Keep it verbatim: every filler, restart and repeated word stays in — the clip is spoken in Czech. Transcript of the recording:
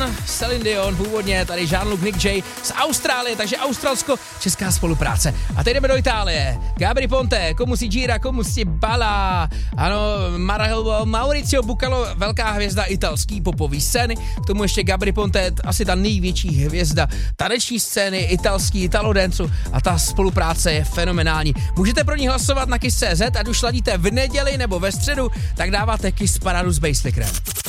John, Celine Dion, původně tady Jean-Luc Nick J z Austrálie, takže australsko-česká spolupráce. A teď jdeme do Itálie. Gabry Ponte, komu si gira, komu si bala. Ano, Mar- Mauricio Bucalo, velká hvězda italský popový scény. K tomu ještě Gabry Ponte, asi ta největší hvězda taneční scény, italský, italodancu, a ta spolupráce je fenomenální. Můžete pro ní hlasovat na Kiss tečka cé zet, ať už ladíte v neděli nebo ve středu, tak dáváte Kiss Parádu s Basslickerem.